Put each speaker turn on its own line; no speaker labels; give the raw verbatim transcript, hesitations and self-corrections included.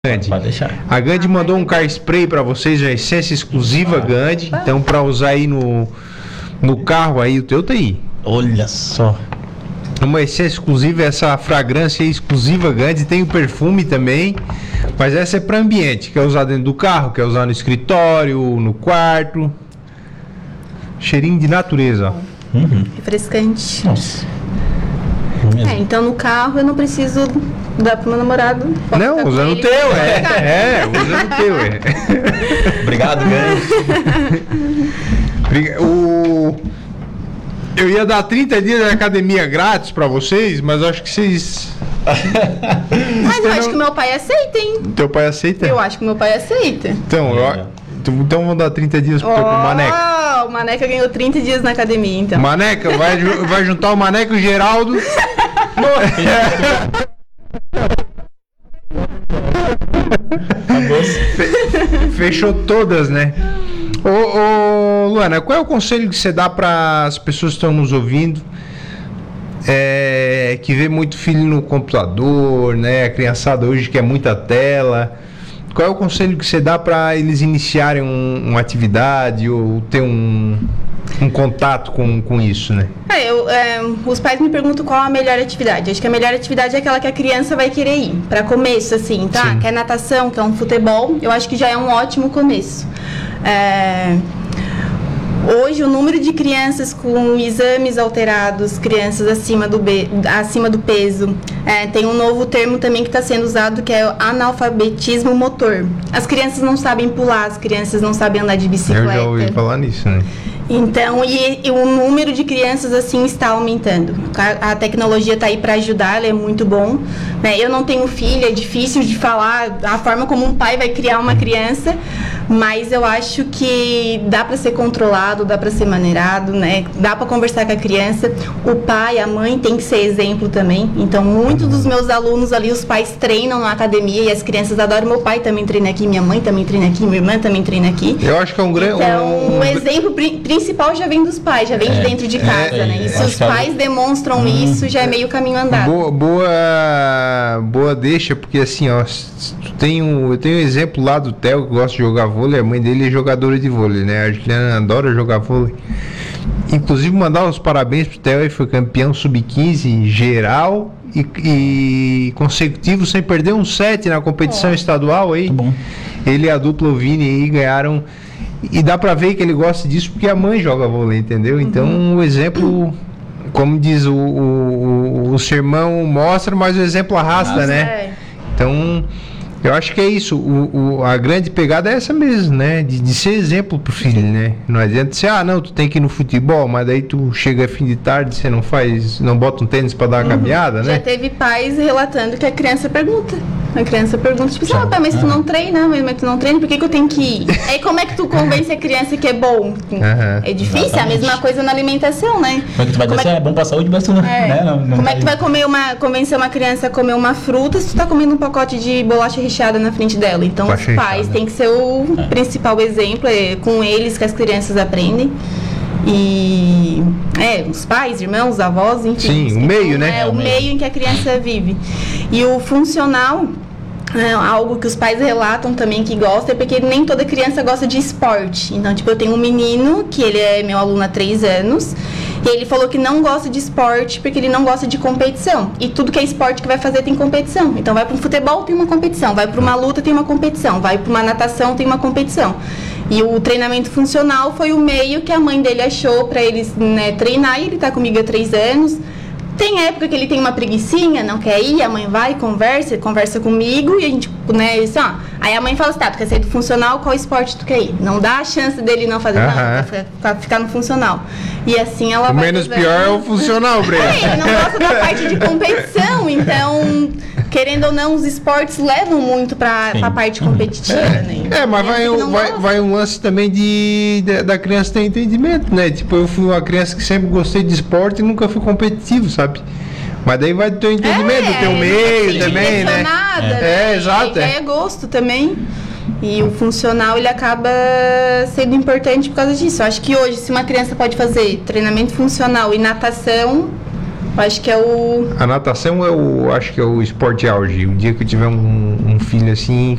Gandhi.
Pode deixar.
A Gandhi mandou um car spray para vocês, a essência exclusiva Gandhi. Então, para usar aí no, no carro aí, o teu tá aí.
Olha só.
Uma essência exclusiva, essa fragrância exclusiva Gandhi. Tem o perfume também, mas essa é para ambiente. Quer usar dentro do carro, quer usar no escritório, no quarto. Cheirinho de natureza.
Uhum. Refrescante.
Nossa.
É, então no carro eu não preciso dar pro meu namorado.
Não, usando o teu, é. É, usando o teu, é.
Obrigado, Gandhi.
o... Eu ia dar trinta dias de academia grátis pra vocês, mas eu acho que vocês...
Mas eu acho que meu pai aceita, hein?
Teu pai aceita?
Eu acho que meu pai aceita.
Então, eu... então vamos dar trinta dias pro
oh,
teu Maneca.
O Maneca ganhou trinta dias na academia, então.
Maneca, vai, vai juntar o Maneca e o Geraldo. Fechou todas, né? Ô, ô, Luana, qual é o conselho que você dá para as pessoas que estão nos ouvindo, é, que vê muito filho no computador, né? A criançada hoje quer muita tela. Qual é o conselho que você dá para eles iniciarem um, uma atividade ou ter um, um contato com, com isso, né?
É, eu, é, os pais me perguntam qual a melhor atividade. Acho que a melhor atividade é aquela que a criança vai querer ir. Para começo, assim, tá?
Sim.
Quer natação, quer um futebol, eu acho que já é um ótimo começo. É... Hoje, o número de crianças com exames alterados, crianças acima do, be- acima do peso, é, tem um novo termo também que está sendo usado, que é o analfabetismo motor. As crianças não sabem pular, as crianças não sabem andar de bicicleta.
Eu já ouvi falar nisso, né?
Então, e, e o número de crianças assim está aumentando. A, a tecnologia está aí para ajudar, ela é muito bom. Né? Eu não tenho filho, é difícil de falar a forma como um pai vai criar uma criança, mas eu acho que dá para ser controlado, dá para ser maneirado, né? Dá para conversar com a criança. O pai, a mãe tem que ser exemplo também. Então, muitos dos meus alunos ali, os pais treinam na academia e as crianças adoram. Meu pai também treina aqui, minha mãe também treina aqui, minha irmã também treina aqui.
Eu acho que é um grande...
Então,
um...
o exemplo principal já vem dos pais, já vem é, de dentro de casa, é, né? E se os pais demonstram hum, isso, já é meio caminho andado.
Boa, boa, boa deixa, porque assim, ó, tem um, eu tenho um exemplo lá do Theo, que gosta de jogar vôlei, a mãe dele é jogadora de vôlei, né? A Juliana adora jogar vôlei. Inclusive, mandar os parabéns pro Theo, ele foi campeão sub quinze geral e, e consecutivo, sem perder um set na competição oh, estadual aí.
Bom.
Ele e a dupla Vini aí ganharam. E dá pra ver que ele gosta disso porque a mãe joga vôlei, entendeu? Então, uhum. o exemplo, como diz o, o, o sermão, mostra, mas o exemplo arrasta, Nossa, né? É. Então, eu acho que é isso. O, o, a grande pegada é essa mesmo, né? De, de ser exemplo pro filho, né? Não adianta ser, ah, não, tu tem que ir no futebol, mas daí tu chega fim de tarde, você não faz, não bota um tênis pra dar uma uhum. caminhada, né?
Já teve pais relatando que a criança pergunta. A criança pergunta, tipo, ah, pai, mas tu não treina, mas tu não treina, por que, que eu tenho que ir? Aí como é que tu convence a criança que é bom? Uhum. É difícil, Exatamente. É a mesma coisa na alimentação, né?
Como é que tu vai dizer, é, que... é bom pra saúde, mas tu não,
é.
né? não, não
Como é que tu vai comer uma, convencer uma criança a comer uma fruta se tu tá comendo um pacote de bolacha recheada na frente dela? Então bolacha os pais têm que ser o é. principal exemplo, é com eles que as crianças aprendem. E é, os pais, irmãos, avós, enfim.
Sim, o meio, né?
É,
é
o meio. meio em que a criança vive. E o funcional, é, algo que os pais relatam também que gosta, é porque nem toda criança gosta de esporte. Então, tipo, eu tenho um menino que ele é meu aluno há três anos. E ele falou que não gosta de esporte porque ele não gosta de competição. E tudo que é esporte que vai fazer tem competição. Então vai para um futebol, tem uma competição. Vai para uma luta, tem uma competição. Vai para uma natação, tem uma competição. E o treinamento funcional foi o meio que a mãe dele achou para ele, né, treinar. E ele está comigo há três anos. Tem época que ele tem uma preguicinha, não quer ir, a mãe vai, conversa, conversa comigo e a gente, né, isso, ó. Aí a mãe fala assim, tá, tu quer sair do funcional, qual esporte tu quer ir? Não dá a chance dele não fazer, uh-huh. não, ficar, ficar no funcional. E assim ela
o
vai...
O menos pior é o funcional, Breno.
É, ele não gosta da parte de competição, então, querendo ou não, os esportes levam muito pra, pra parte competitiva,
é,
né?
É, mas vai um, vai, vai um lance também de, de, da criança ter entendimento, né? Tipo, eu fui uma criança que sempre gostei de esporte e nunca fui competitivo, sabe? Mas daí vai do teu entendimento, é, do teu meio também, né?
né?
É, exato.
É, é gosto também. E o funcional, ele acaba sendo importante por causa disso. Eu acho que hoje, se uma criança pode fazer treinamento funcional e natação, Eu acho que é o...
A natação é o, acho que é o esporte auge. O dia que eu tiver um, um filho assim,